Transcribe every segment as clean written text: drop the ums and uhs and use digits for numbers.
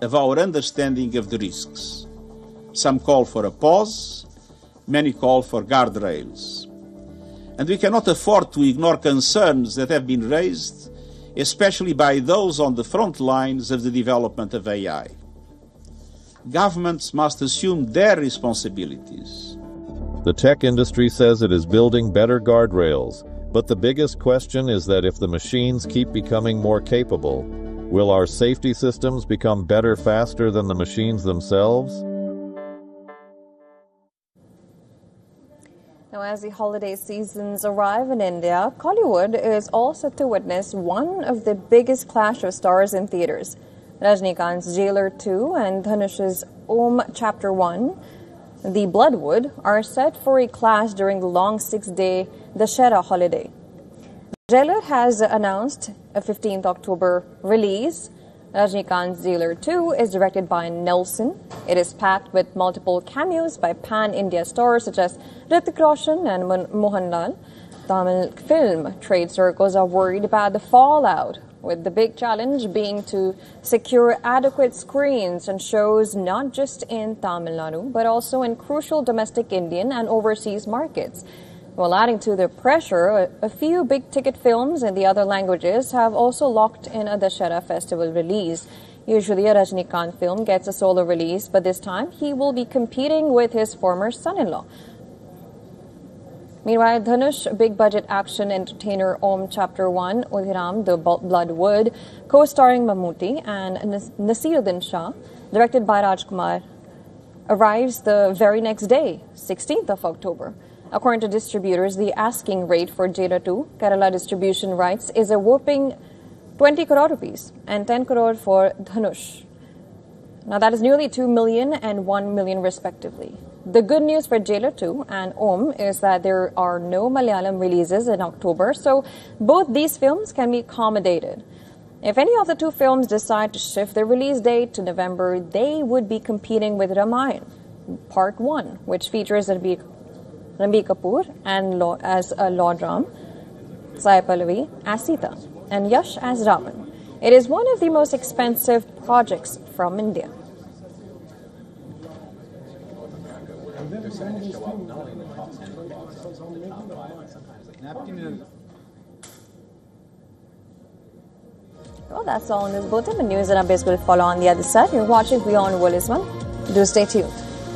of our understanding of the risks. Some call for a pause, many call for guardrails. And we cannot afford to ignore concerns that have been raised, especially by those on the front lines of the development of AI. Governments must assume their responsibilities. The tech industry says it is building better guardrails, but the biggest question is that if the machines keep becoming more capable, will our safety systems become better faster than the machines themselves? Now, as the holiday seasons arrive in India, Kollywood is all set to witness one of the biggest clash of stars in theatres. Rajnikant's Jailer 2 and Dhanush's Om Chapter 1, The Bloodwood, are set for a clash during the long 6-day Dussehra holiday. Jailer has announced a 15th October release. Rajnikant's Jailer 2 is directed by Nelson. It is packed with multiple cameos by pan-India stars such as Hrithik Roshan and Mohanlal. Tamil film trade circles are worried about the fallout, with the big challenge being to secure adequate screens and shows not just in Tamil Nadu, but also in crucial domestic Indian and overseas markets. While adding to the pressure, a few big-ticket films in the other languages have also locked in a Dussehra festival release. Usually a Rajnikant film gets a solo release, but this time he will be competing with his former son-in-law. Meanwhile, Dhanush big-budget action entertainer Om Chapter 1, Udhiram, The Bloodwood, co-starring Mammootty and Naseeruddin Shah, directed by Rajkumar, arrives the very next day, 16th of October. According to distributors, the asking rate for Jailer 2, Kerala distribution rights, is a whopping 20 crore rupees and 10 crore for Dhanush. Now that is nearly 2 million and 1 million respectively. The good news for Jailer 2 and Om is that there are no Malayalam releases in October, so both these films can be accommodated. If any of the two films decide to shift their release date to November, they would be competing with Ramayan, Part 1, which features Ranbir Kapoor and as Lord Ram, Sai Pallavi as Sita, and Yash as Ravan. It is one of the most expensive projects from India. Well, that's all in this bulletin. The news and updates will follow on the other side. You're watching Beyond World is One. Do stay tuned.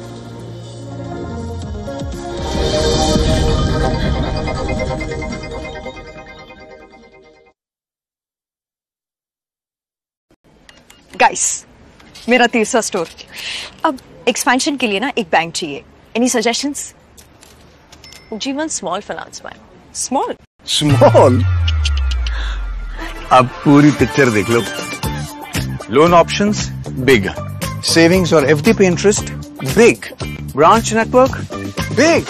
Guys मेरा तीसरा store अब expansion के लिए ना एक bank चाहिए any suggestions जीवन small finance bank small अब पूरी पिक्चर देख लो लोन ऑप्शंस बिग सेविंग्स और एफडी पे interest big branch network big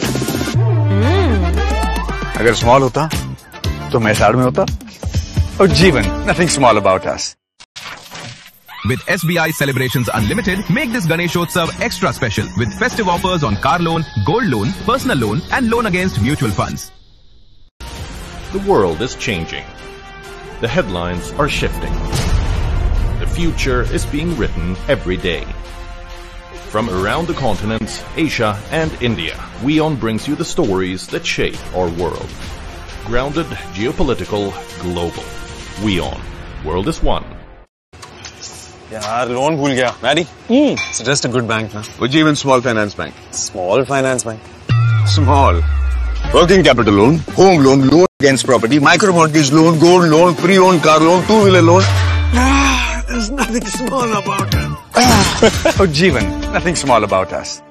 अगर स्मॉल होता तो मैं साइड में होता और जीवन nothing small about us With SBI Celebrations Unlimited, make this Ganeshotsav extra special with festive offers on car loan, gold loan, personal loan and loan against mutual funds. The world is changing. The headlines are shifting. The future is being written every day. From around the continents, Asia and India, WION brings you the stories that shape our world. Grounded, geopolitical, global. WION. World is one. यार loan भूल गया Mary suggest a good bank ना Ujjivan small finance bank small finance bank small working capital loan home loan loan against property micro mortgage loan gold loan pre own car loan two wheeler loan there's nothing small about it Ujjivan nothing small about us